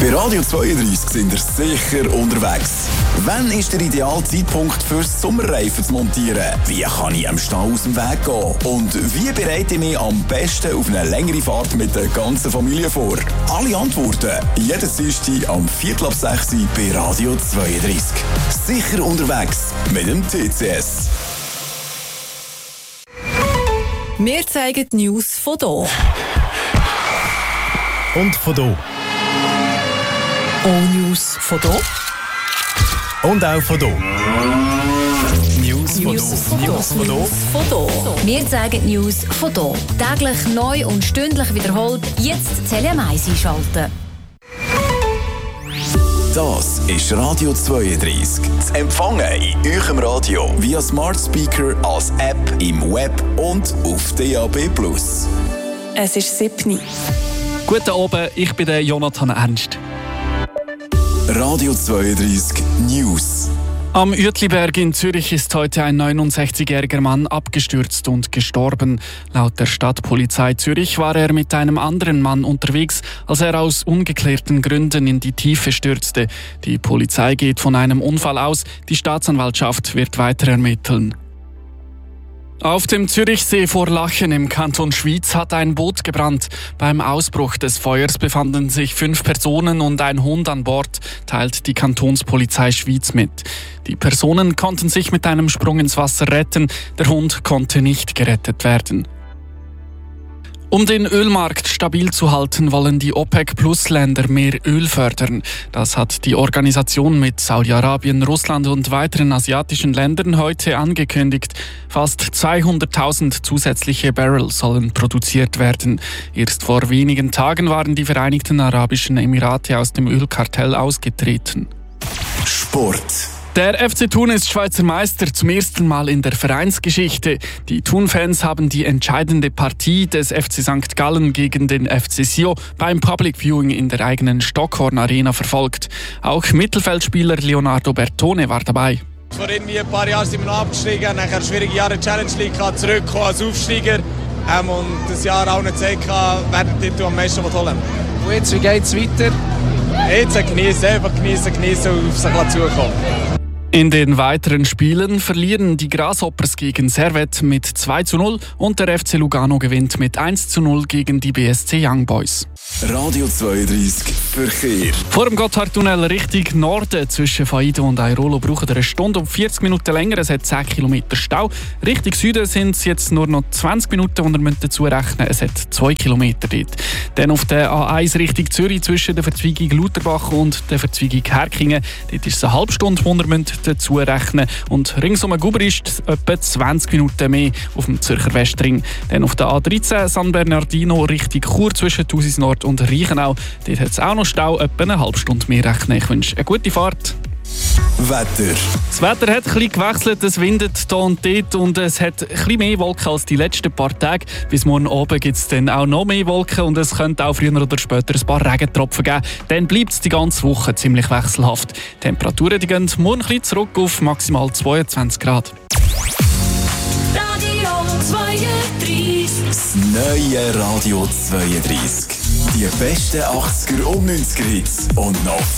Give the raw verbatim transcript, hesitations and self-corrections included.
Bei Radio zweiunddreissig sind ihr sicher unterwegs. Wann ist der ideale Zeitpunkt fürs Sommerreifen zu montieren? Wie kann ich am Stau aus dem Weg gehen? Und wie bereite ich mich am besten auf eine längere Fahrt mit der ganzen Familie vor? Alle Antworten jeden Dienstag am Viertel ab sechs bei Radio zweiunddreissig. Sicher unterwegs mit dem T C S. Wir zeigen die News von hier. Und von hier. Auch News von hier. Und auch von hier. News von hier. News von hier. Wir zeigen die News von hier. Täglich neu und stündlich wiederholt. Jetzt Tele am eins einschalten. Das ist Radio zweiunddreissig. Zu empfangen in eurem Radio via Smart Speaker, als App, im Web und auf D A B plus. Es ist siebni. Guten Abend, ich bin der Jonathan Ernst. Radio zweiunddreissig News. Am Uetliberg in Zürich ist heute ein neunundsechzigjähriger Mann abgestürzt und gestorben. Laut der Stadtpolizei Zürich war er mit einem anderen Mann unterwegs, als er aus ungeklärten Gründen in die Tiefe stürzte. Die Polizei geht von einem Unfall aus, die Staatsanwaltschaft wird weiter ermitteln. Auf dem Zürichsee vor Lachen im Kanton Schwyz hat ein Boot gebrannt. Beim Ausbruch des Feuers befanden sich fünf Personen und ein Hund an Bord, teilt die Kantonspolizei Schwyz mit. Die Personen konnten sich mit einem Sprung ins Wasser retten, der Hund konnte nicht gerettet werden. Um den Ölmarkt stabil zu halten, wollen die OPEC-Plus-Länder mehr Öl fördern. Das hat die Organisation mit Saudi-Arabien, Russland und weiteren asiatischen Ländern heute angekündigt. Fast zweihunderttausend zusätzliche Barrel sollen produziert werden. Erst vor wenigen Tagen waren die Vereinigten Arabischen Emirate aus dem Ölkartell ausgetreten. Sport. Der F C Thun ist Schweizer Meister zum ersten Mal in der Vereinsgeschichte. Die Thun-Fans haben die entscheidende Partie des F C Sankt Gallen gegen den F C Sio beim Public Viewing in der eigenen Stockhorn Arena verfolgt. Auch Mittelfeldspieler Leonardo Bertone war dabei. Vor irgendwie ein paar Jahren sind wir noch abgestiegen, nachher schwierige Jahre in der Challenge League zurückgekommen als Aufsteiger ähm, und das Jahr auch nicht gezeigt, wer den Titel am meisten holen will. Und jetzt, wie geht es weiter? Jetzt genießen, einfach genießen, genießen und auf sich zukommen. In den weiteren Spielen verlieren die Grasshoppers gegen Servette mit zwei zu null und der F C Lugano gewinnt mit eins zu null gegen die B S C Young Boys. Radio zweiunddreissig Verkehr. Vor dem Gotthardtunnel Richtung Norden zwischen Faido und Airolo braucht ihr eine Stunde und vierzig Minuten länger. Es hat zehn Kilometer Stau. Richtung Süden sind es jetzt nur noch zwanzig Minuten und ihr müsst dazu rechnen, es hat zwei Kilometer dort. Dann auf der A eins Richtung Zürich zwischen der Verzweigung Lutherbach und der Verzweigung Herkingen. Dort ist es eine halbe Stunde, die ihr müsst dazu rechnen. Und ringsum Guber ist es etwa zwanzig Minuten mehr auf dem Zürcher Westring. Dann auf der A dreizehn San Bernardino Richtung Chur zwischen Thusis Nord und Reichenau. Dort hat es auch noch Stau, etwa eine halbe Stunde mehr rechnen. Ich wünsche eine gute Fahrt. Wetter. Das Wetter hat ein bisschen gewechselt, es windet hier und dort und es hat ein bisschen mehr Wolken als die letzten paar Tage. Bis morgen Abend gibt es dann auch noch mehr Wolken und es könnte auch früher oder später ein paar Regentropfen geben. Dann bleibt es die ganze Woche ziemlich wechselhaft. Die Temperaturen die gehen morgen ein bisschen zurück auf maximal zweiundzwanzig Grad. Radio zweiunddreissig. Das neue Radio zweiunddreissig. Die besten achtziger und neunziger Hits und noch